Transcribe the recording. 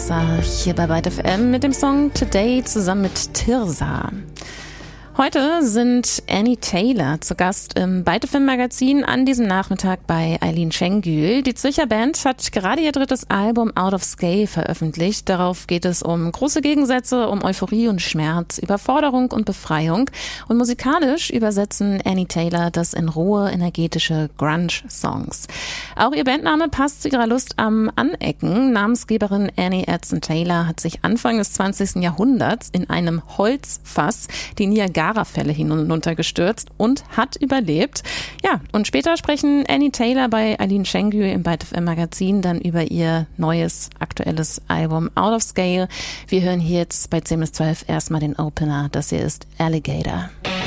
Wasser hier bei Byte FM mit dem Song Today zusammen mit Tirza. Heute sind Annie Taylor zu Gast im Byte FM Magazin an diesem Nachmittag bei Eileen Şengül. Die Zürcher Band hat gerade ihr drittes Album Out of Scale veröffentlicht. Darauf geht es um große Gegensätze, um Euphorie und Schmerz, Überforderung und Befreiung. Und musikalisch übersetzen Annie Taylor das in rohe, energetische Grunge-Songs. Auch ihr Bandname passt zu ihrer Lust am Anecken. Namensgeberin Annie Edson Taylor hat sich Anfang des 20. Jahrhunderts in einem Holzfass die Niagara-Fälle hinunter gestürzt und hat überlebt. Ja, und später sprechen Annie Taylor bei Eileen Şengül im Byte FM Magazin dann über ihr neues, aktuelles Album Out of Scale. Wir hören hier jetzt bei 10 bis 12 erstmal den Opener. Das hier ist Alligator.